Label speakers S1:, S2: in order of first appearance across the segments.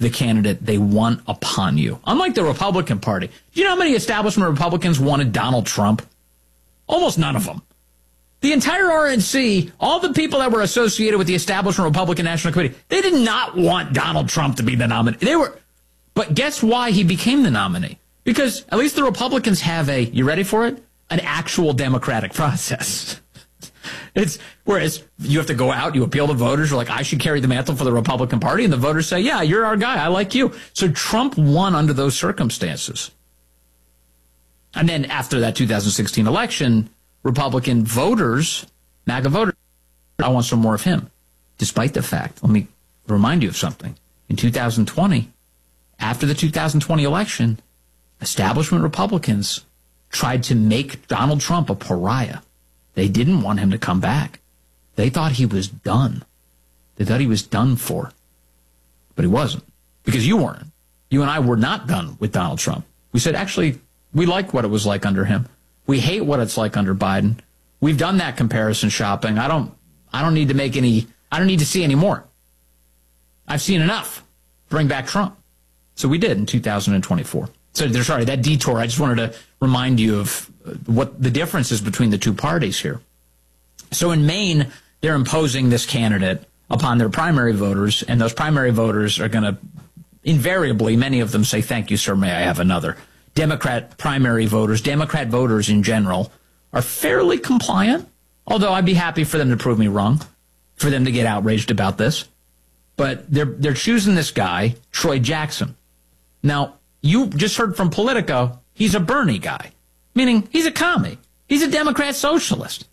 S1: the candidate they want upon you. Unlike the Republican Party. Do you know how many establishment Republicans wanted Donald Trump? Almost none of them. The entire RNC, all the people that were associated with the establishment Republican National Committee, they did not want Donald Trump to be the nominee. But guess why he became the nominee? Because at least the Republicans have you ready for it? An actual democratic process. Whereas you have to go out, you appeal to voters, you're like, I should carry the mantle for the Republican Party, and the voters say, yeah, you're our guy, I like you. So Trump won under those circumstances. And then after that 2016 election, Republican voters, MAGA voters, I want some more of him. Despite the fact, let me remind you of something. In 2020, after the 2020 election, establishment Republicans tried to make Donald Trump a pariah. They didn't want him to come back. They thought he was done. They thought he was done for. But he wasn't. Because you weren't. You and I were not done with Donald Trump. We said, actually, we like what it was like under him. We hate what it's like under Biden. We've done that comparison shopping. I don't need to see any more. I've seen enough. Bring back Trump. So we did in 2024. So sorry, that detour, I just wanted to remind you of what the difference is between the two parties here. So in Maine, they're imposing this candidate upon their primary voters, and those primary voters are going to invariably, many of them say, thank you, sir, may I have another. Democrat primary voters, Democrat voters in general, are fairly compliant, although I'd be happy for them to prove me wrong, for them to get outraged about this. But they're choosing this guy, Troy Jackson. Now, you just heard from Politico, he's a Bernie guy, meaning he's a commie. He's a Democrat socialist.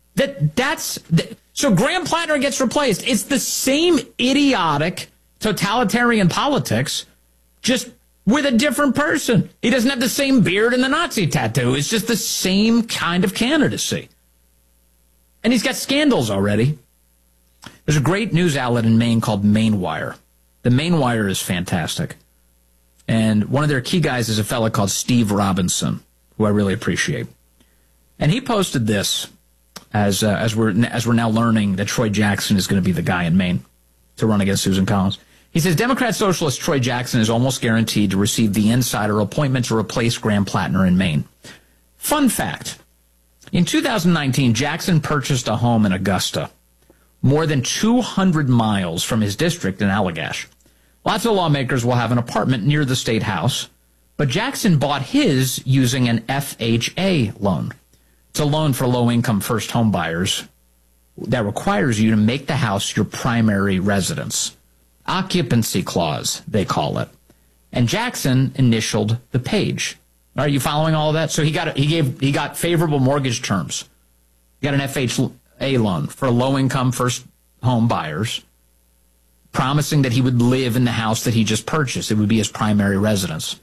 S1: So Graham Plattner gets replaced. It's the same idiotic totalitarian politics, just with a different person. He doesn't have the same beard and the Nazi tattoo. It's just the same kind of candidacy. And he's got scandals already. There's a great news outlet in Maine called Mainewire. The Mainewire is fantastic. And one of their key guys is a fellow called Steve Robinson, who I really appreciate. And he posted this as we're now learning that Troy Jackson is going to be the guy in Maine to run against Susan Collins. He says, Democrat socialist Troy Jackson is almost guaranteed to receive the insider appointment to replace Graham Plattner in Maine. Fun fact, in 2019, Jackson purchased a home in Augusta, more than 200 miles from his district in Allagash. Lots of lawmakers will have an apartment near the state house, but Jackson bought his using an FHA loan. It's a loan for low-income first home buyers that requires you to make the house your primary residence. Occupancy clause, they call it. And Jackson initialed the page. Are you following all of that? So he got favorable mortgage terms. He got an FHA loan for low-income first home buyers, promising that he would live in the house that he just purchased. It would be his primary residence.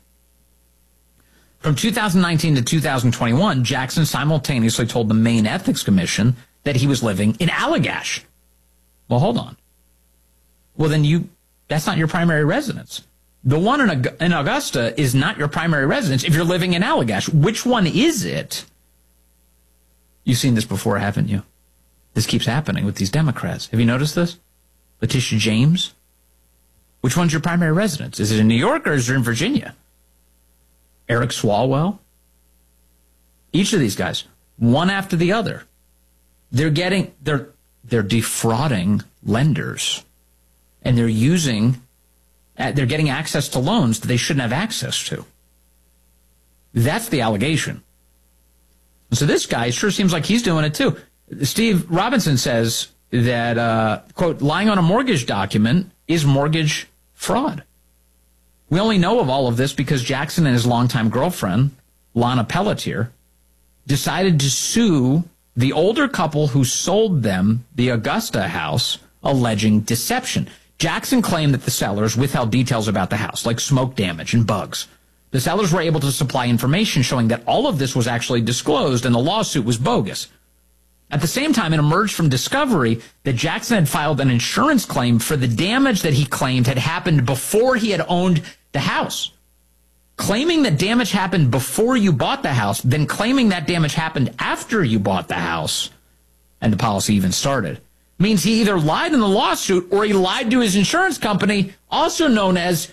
S1: From 2019 to 2021, Jackson simultaneously told the Maine Ethics Commission that he was living in Allagash. Well, hold on. Well, then that's not your primary residence. The one in Augusta is not your primary residence if you're living in Allagash. Which one is it? You've seen this before, haven't you? This keeps happening with these Democrats. Have you noticed this? Letitia James? Which one's your primary residence? Is it in New York or is it in Virginia? Eric Swalwell? Each of these guys, one after the other, they're defrauding lenders, and they're getting access to loans that they shouldn't have access to. That's the allegation. So this guy sure seems like he's doing it too. Steve Robinson says that, quote, lying on a mortgage document is mortgage fraud. We only know of all of this because Jackson and his longtime girlfriend, Lana Pelletier, decided to sue the older couple who sold them the Augusta house, alleging deception. Jackson claimed that the sellers withheld details about the house, like smoke damage and bugs. The sellers were able to supply information showing that all of this was actually disclosed and the lawsuit was bogus. At the same time, it emerged from discovery that Jackson had filed an insurance claim for the damage that he claimed had happened before he had owned the house. Claiming that damage happened before you bought the house, then claiming that damage happened after you bought the house, and the policy even started, means he either lied in the lawsuit or he lied to his insurance company, also known as